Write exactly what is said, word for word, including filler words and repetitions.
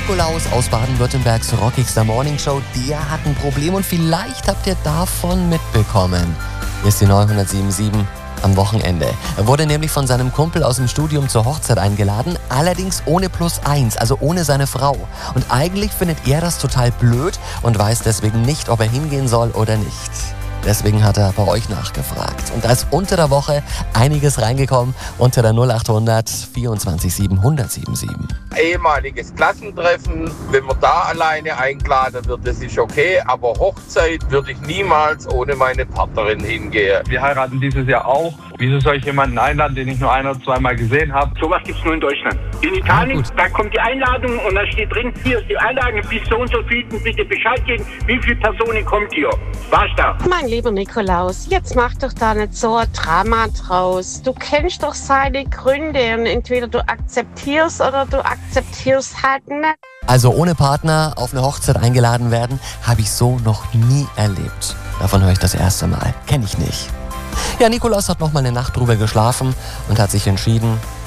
Nikolaus aus Baden-Württembergs rockigster Morningshow, der hat ein Problem und vielleicht habt ihr davon mitbekommen. Hier ist die neunhundertsieben am Wochenende. Er wurde nämlich von seinem Kumpel aus dem Studium zur Hochzeit eingeladen, allerdings ohne Plus eins, also ohne seine Frau. Und eigentlich findet er das total blöd und weiß deswegen nicht, ob er hingehen soll oder nicht. Deswegen hat er bei euch nachgefragt. Und da ist unter der Woche einiges reingekommen unter der null acht hundert vierundzwanzig sieben eins null sieben sieben. Ehemaliges Klassentreffen, wenn man da alleine eingeladen wird, das ist okay, aber Hochzeit würde ich niemals ohne meine Partnerin hingehen. Wir heiraten dieses Jahr auch. Wieso soll ich jemanden einladen, den ich nur ein oder zweimal gesehen habe? Sowas gibt es nur in Deutschland. In Italien, ja, da kommt die Einladung und da steht drin, hier ist die Einladung, bis so und so viel, bitte Bescheid geben, wie viele Personen kommt hier. War's da? Mein lieber Nikolaus, jetzt mach doch da nicht so ein Drama draus. Du kennst doch seine Gründe und entweder du akzeptierst oder du akzeptierst halt nicht. Also ohne Partner auf eine Hochzeit eingeladen werden, habe ich so noch nie erlebt. Davon höre ich das erste Mal. Kenne ich nicht. Ja, Nikolaus hat noch mal eine Nacht drüber geschlafen und hat sich entschieden,